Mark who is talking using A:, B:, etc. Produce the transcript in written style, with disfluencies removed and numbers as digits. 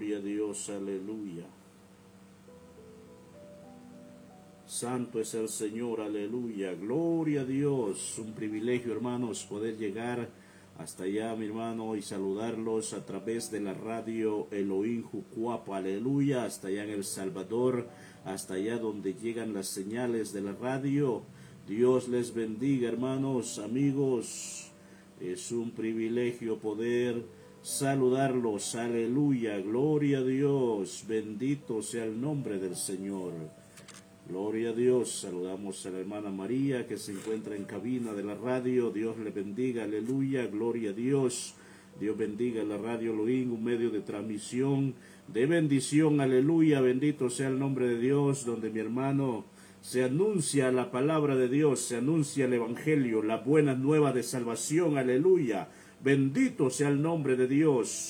A: Gloria a Dios, aleluya. Santo es el Señor, aleluya. Gloria a Dios. Un privilegio, hermanos, poder llegar hasta allá, mi hermano, y saludarlos a través de la radio Elohim Jucuapa, aleluya, hasta allá en El Salvador, hasta allá donde llegan las señales de la radio. Dios les bendiga, hermanos, amigos. Es un privilegio poder saludarlos, aleluya, gloria a Dios, bendito sea el nombre del Señor. Gloria a Dios. Saludamos a la hermana María que se encuentra en cabina de la radio. Dios le bendiga, aleluya, gloria a Dios. Dios bendiga la radio Elohim, un medio de transmisión de bendición, aleluya, bendito sea el nombre de Dios, donde mi hermano se anuncia la palabra de Dios, se anuncia el evangelio, la buena nueva de salvación, aleluya, bendito sea el nombre de Dios.